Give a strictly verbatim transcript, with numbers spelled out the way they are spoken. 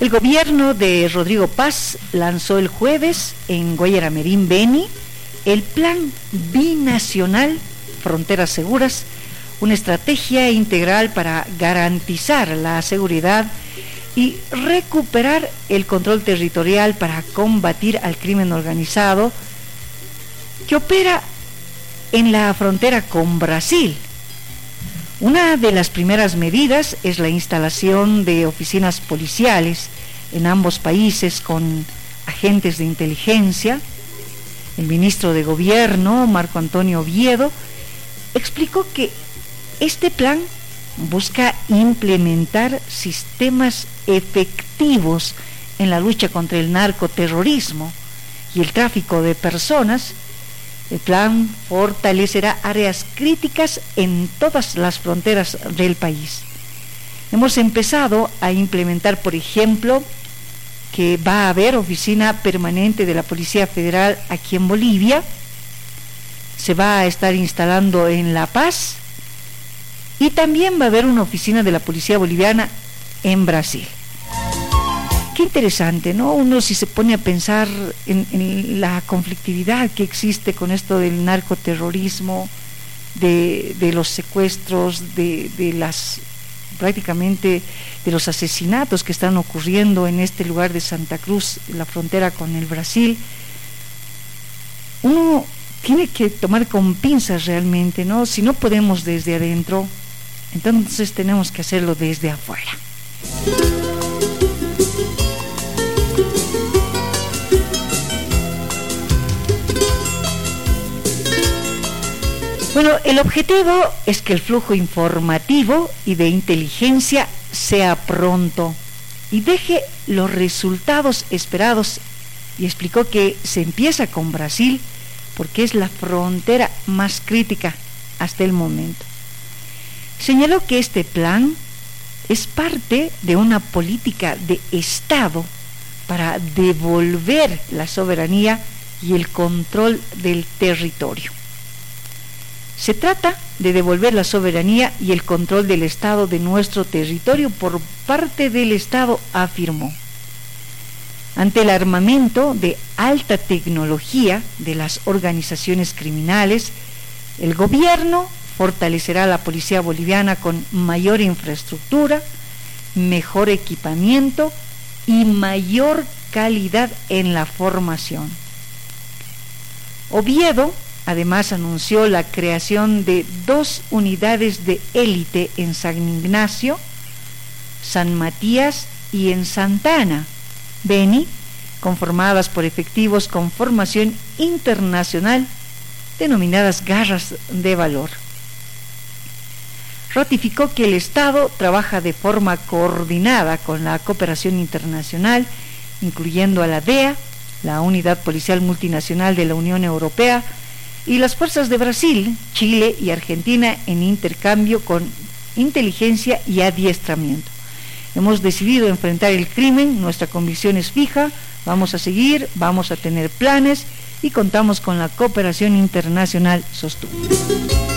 El gobierno de Rodrigo Paz lanzó el jueves en Guayaramerín, Beni, el Plan Binacional Fronteras Seguras, una estrategia integral para garantizar la seguridad y recuperar el control territorial para combatir al crimen organizado que opera en la frontera con Brasil. Una de las primeras medidas es la instalación de oficinas policiales en ambos países con agentes de inteligencia. El ministro de Gobierno, Marco Antonio Oviedo, explicó que este plan busca implementar sistemas efectivos en la lucha contra el narcoterrorismo y el tráfico de personas. El plan fortalecerá áreas críticas en todas las fronteras del país. Hemos empezado a implementar, por ejemplo, que va a haber oficina permanente de la Policía Federal aquí en Bolivia, se va a estar instalando en La Paz y también va a haber una oficina de la Policía Boliviana en Brasil. Qué interesante, ¿no? Uno si se pone a pensar en, en la conflictividad que existe con esto del narcoterrorismo, de, de los secuestros, de, de las prácticamente de los asesinatos que están ocurriendo en este lugar de Santa Cruz, la frontera con el Brasil. Uno tiene que tomar con pinzas realmente, ¿no? Si no podemos desde adentro, entonces tenemos que hacerlo desde afuera. Bueno, el objetivo es que el flujo informativo y de inteligencia sea pronto y deje los resultados esperados, y explicó que se empieza con Brasil porque es la frontera más crítica hasta el momento. Señaló que este plan es parte de una política de Estado para devolver la soberanía y el control del territorio. Se trata de devolver la soberanía y el control del Estado de nuestro territorio por parte del Estado, afirmó. Ante el armamento de alta tecnología de las organizaciones criminales, el gobierno fortalecerá a la policía boliviana con mayor infraestructura, mejor equipamiento y mayor calidad en la formación. Oviedo además anunció la creación de dos unidades de élite en San Ignacio, San Matías y en Santa Ana, Beni, conformadas por efectivos con formación internacional, denominadas garras de valor. Ratificó que el Estado trabaja de forma coordinada con la cooperación internacional, incluyendo a la D E A, la Unidad Policial Multinacional de la Unión Europea, y las fuerzas de Brasil, Chile y Argentina en intercambio con inteligencia y adiestramiento. Hemos decidido enfrentar el crimen, nuestra convicción es fija, vamos a seguir, vamos a tener planes y contamos con la cooperación internacional, sostuvo.